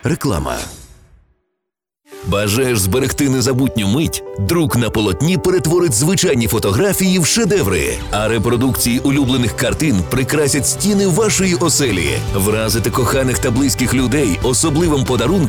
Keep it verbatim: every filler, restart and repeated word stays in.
Реклама. Бажаєш зберегти незабутню мить? Друк на полотні перетворить звичайні фотографії в шедеври, а репродукції улюблених картин прикрасять стіни вашої оселі. Вразити коханих та близьких людей особливим подарунком